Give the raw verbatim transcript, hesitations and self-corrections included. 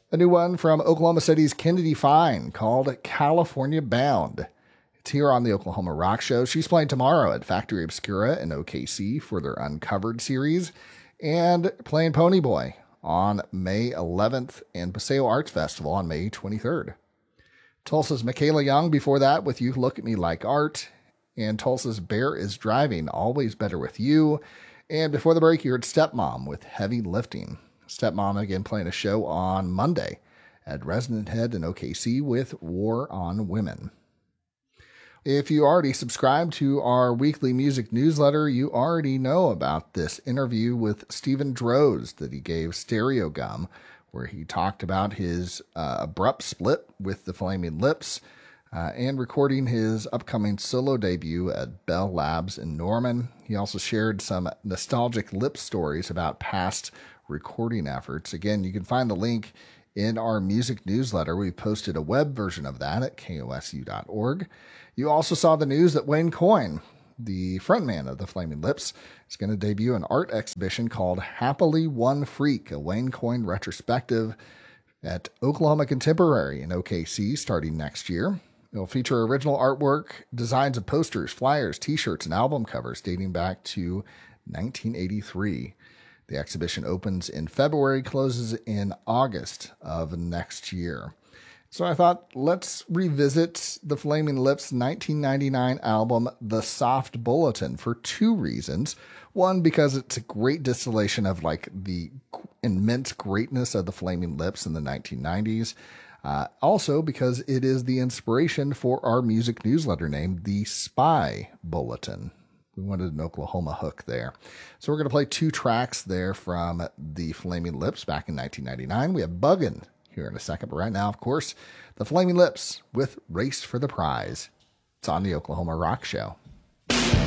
A new one from Oklahoma City's Kennedy Fine called California Bound. It's here on the Oklahoma Rock Show. She's playing tomorrow at Factory Obscura in O K C for their Uncovered series, and playing Pony Boy on May eleventh and Paseo Arts Festival on May twenty-third. Tulsa's Michaela Young before that with You Look at Me Like Art, and Tulsa's Bear is Driving, Always Better With You. And before the break, you heard Stepmom with Heavy Lifting. Stepmom again playing a show on Monday at Resonant Head in O K C with War on Women. If you already subscribe to our weekly music newsletter, you already know about this interview with Stephen Droz that he gave Stereo Gum, where he talked about his uh, abrupt split with the Flaming Lips uh, and recording his upcoming solo debut at Bell Labs in Norman. He also shared some nostalgic lip stories about past recording efforts. Again, you can find the link in our music newsletter. We posted a web version of that at K O S U dot org. You also saw the news that Wayne Coyne, the frontman of the Flaming Lips, is going to debut an art exhibition called Happily One Freak, a Wayne Coyne retrospective at Oklahoma Contemporary in O K C starting next year. It'll feature original artwork, designs of posters, flyers, t-shirts, and album covers dating back to nineteen eighty-three. The exhibition opens in February, closes in August of next year. So I thought, let's revisit the Flaming Lips' nineteen ninety-nine album, The Soft Bulletin, for two reasons. One, because it's a great distillation of like the immense greatness of the Flaming Lips in the nineteen nineties. Uh, also, because it is the inspiration for our music newsletter named The Spy Bulletin. We wanted an Oklahoma hook there. So we're going to play two tracks there from the Flaming Lips back in nineteen ninety-nine. We have Buggin' here in a second, but right now, of course, the Flaming Lips with Race for the Prize. It's on the Oklahoma Rock Show.